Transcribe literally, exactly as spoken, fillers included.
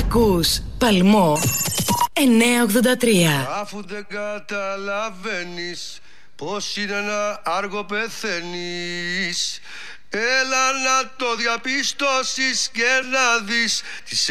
Ακούς Παλμό εννιακόσια ογδόντα τρία. Αφού δεν καταλαβαίνεις πως είναι ένα άργο πεθαίνεις, έλα να το διαπιστώσεις και να δεις τις